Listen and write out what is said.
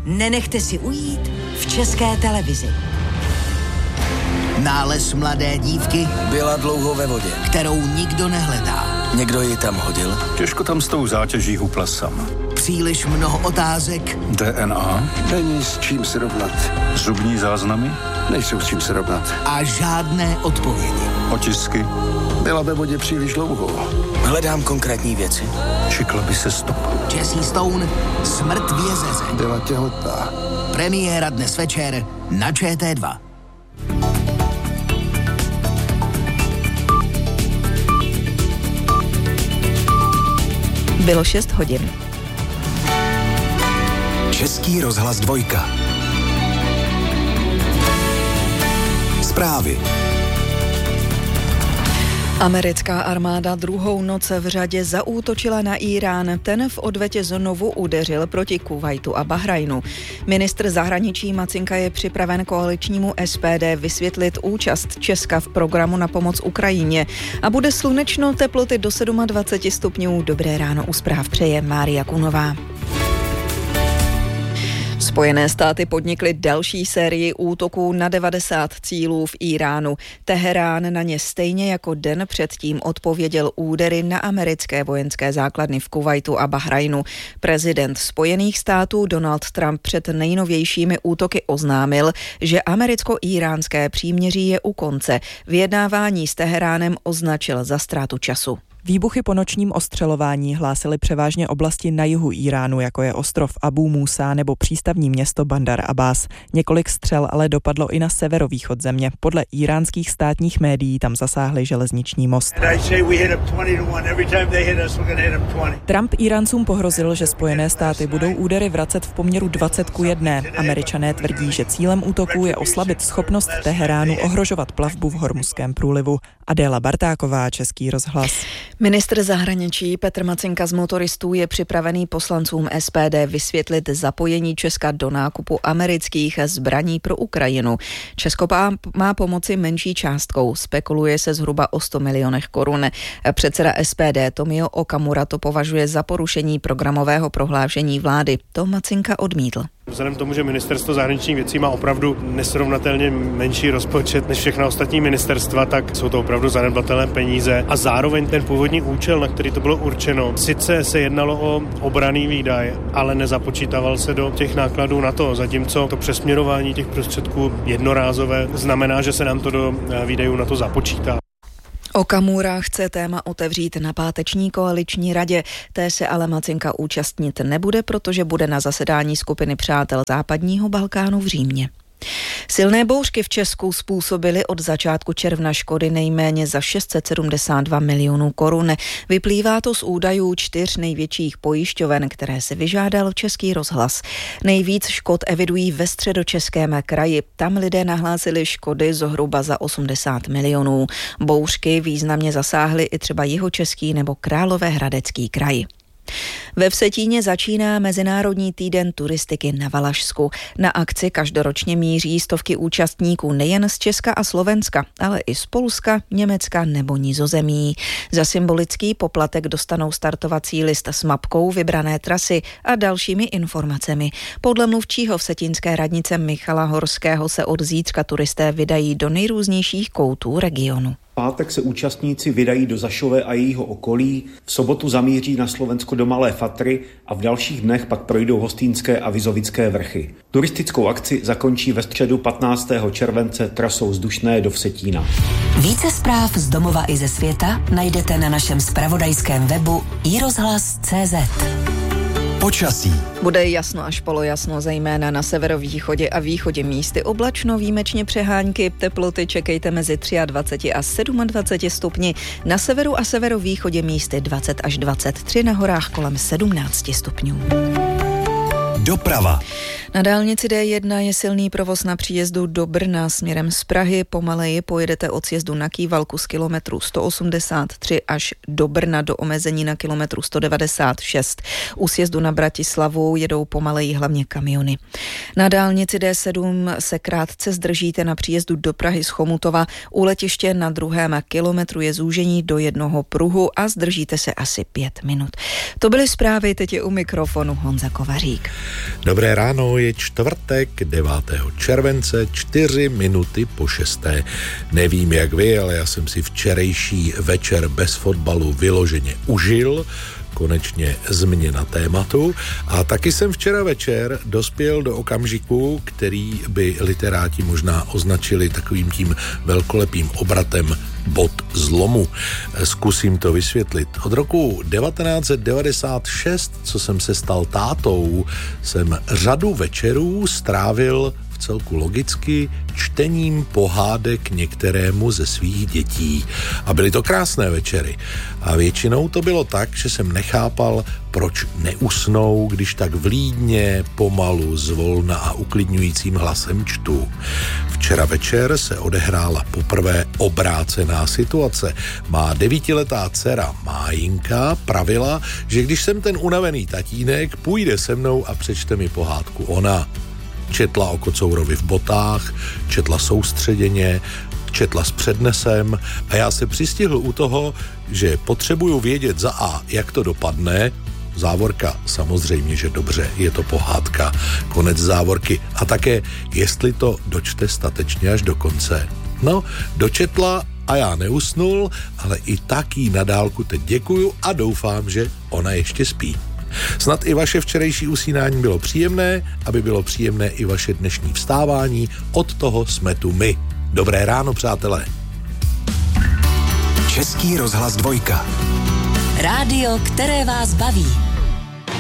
nenechte si ujít v České televizi. Nález mladé dívky byla dlouho ve vodě, kterou nikdo nehledá. Někdo ji tam hodil. Těžko tam s tou zátěží hupla sama. Příliš mnoho otázek. DNA? Není s čím se rovnat. Zubní záznamy? Nejsou s čím se rovnat. A žádné odpovědi. Otisky? Byla ve vodě příliš dlouho. Hledám konkrétní věci. Šikla by se stopa. Jessie Stone, Smrt v jezeze. Byla těhotná. Premiéra dnes večer na ČT2. Bylo 6 hodin. Český rozhlas 2. Zprávy. Americká armáda druhou noc v řadě zaútočila na Írán. Ten v odvetě znovu udeřil proti Kuvajtu a Bahrajnu. Ministr zahraničí Macinka je připraven koaličnímu SPD vysvětlit účast Česka v programu na pomoc Ukrajině. A bude slunečno, teploty do 27 stupňů. Dobré ráno u zpráv přeje Mária Kunová. Spojené státy podnikly další sérii útoků na 90 cílů v Iránu. Teherán na ně stejně jako den předtím odpověděl údery na americké vojenské základny v Kuvajtu a Bahrajnu. Prezident Spojených států Donald Trump před nejnovějšími útoky oznámil, že americko-íránské příměří je u konce. Vyjednávání s Teheránem označil za ztrátu času. Výbuchy po nočním ostřelování hlásily převážně oblasti na jihu Iránu, jako je ostrov Abu Musa nebo přístavní město Bandar Abbas. Několik střel ale dopadlo i na severovýchod země. Podle íránských státních médií tam zasáhli železniční most. Trump Íráncům pohrozil, že Spojené státy budou údery vracet v poměru 20:1. Američané tvrdí, že cílem útoků je oslabit schopnost Teheránu ohrožovat plavbu v Hormuzském průlivu. Adéla Bartáková, Český rozhlas. Ministr zahraničí Petr Macinka z Motoristů je připravený poslancům SPD vysvětlit zapojení Česka do nákupu amerických zbraní pro Ukrajinu. Česko má pomoci menší částkou, spekuluje se zhruba o 100 milionech korun. Předseda SPD Tomio Okamura to považuje za porušení programového prohlášení vlády. To Macinka odmítl. Vzhledem k tomu, že ministerstvo zahraničních věcí má opravdu nesrovnatelně menší rozpočet než všechna ostatní ministerstva, tak jsou to opravdu zanedbatelné peníze a zároveň ten původní účel, na který to bylo určeno, sice se jednalo o obranný výdaj, ale nezapočítával se do těch nákladů na to, zatímco to přesměrování těch prostředků jednorázové znamená, že se nám to do výdajů na to započítá. Okamura chce téma otevřít na páteční koaliční radě. Té se ale Macinka účastnit nebude, protože bude na zasedání skupiny přátel západního Balkánu v Římě. Silné bouřky v Česku způsobily od začátku června škody nejméně za 672 milionů korun. Vyplývá to z údajů 4 největších pojišťoven, které se vyžádal Český rozhlas. Nejvíc škod evidují ve Středočeském kraji. Tam lidé nahlásili škody zhruba za 80 milionů. Bouřky významně zasáhly i třeba Jihočeský nebo Královéhradecký kraj. Ve Vsetíně začíná Mezinárodní týden turistiky na Valašsku. Na akci každoročně míří stovky účastníků nejen z Česka a Slovenska, ale i z Polska, Německa nebo Nizozemí. Za symbolický poplatek dostanou startovací list s mapkou vybrané trasy a dalšími informacemi. Podle mluvčího vsetínské radnice Michala Horského se od zítřka turisté vydají do nejrůznějších koutů regionu. V pátek se účastníci vydají do Zašové a jejího okolí, v sobotu zamíří na Slovensko do Malé Fatry a v dalších dnech pak projdou Hostýnské a Vizovické vrchy. Turistickou akci zakončí ve středu 15. července trasou z Dušné do Vsetína. Více zpráv z domova i ze světa najdete na našem zpravodajském webu iRozhlas.cz. Počasí. Bude jasno až polojasno, zejména na severovýchodě a východě místy oblačno, výjimečně přehánky. Teploty čekejte mezi 23 a 27 stupni. Na severu a severovýchodě místy 20 až 23, na horách kolem 17 stupňů. Doprava. Na dálnici D1 je silný provoz na příjezdu do Brna směrem z Prahy. Pomaleji pojedete od sjezdu na Kývalku z kilometru 183 až do Brna do omezení na kilometru 196. U sjezdu na Bratislavu jedou pomaleji hlavně kamiony. Na dálnici D7 se krátce zdržíte na příjezdu do Prahy z Chomutova. U letiště na 2. kilometru je zúžení do 1 pruhu a zdržíte se asi 5 minut. To byly zprávy, teď je u mikrofonu Honza Kovařík. Dobré ráno, je čtvrtek 9. července, 4 minuty po 6. Nevím jak vy, ale já jsem si včerejší večer bez fotbalu vyloženě užil. Konečně změna tématu. A taky jsem včera večer dospěl do okamžiku, který by literáti možná označili takovým tím velkolepým obratem bod zlomu. Zkusím to vysvětlit. Od roku 1996, co jsem se stal tátou, jsem řadu večerů strávil vcelku logicky čtením pohádek některému ze svých dětí. A byly to krásné večery. A většinou to bylo tak, že jsem nechápal, proč neusnou, když tak vlídně, pomalu, zvolna a uklidňujícím hlasem čtu. Včera večer se odehrála poprvé obrácená situace. Má 9letá dcera Májinka pravila, že když jsem ten unavený tatínek, půjde se mnou a přečte mi pohádku ona. Četla o kocourovi v botách, četla soustředěně, četla s přednesem a já se přistihl u toho, že potřebuju vědět za A, jak to dopadne, závorka, samozřejmě, že dobře, je to pohádka, konec závorky a také, jestli to dočte statečně až do konce. No, dočetla a já neusnul, ale i tak jí na dálku teď děkuju a doufám, že ona ještě spí. Snad i vaše včerejší usínání bylo příjemné, aby bylo příjemné i vaše dnešní vstávání. Od toho jsme tu my. Dobré ráno, přátelé. Český rozhlas 2. Rádio, které vás baví.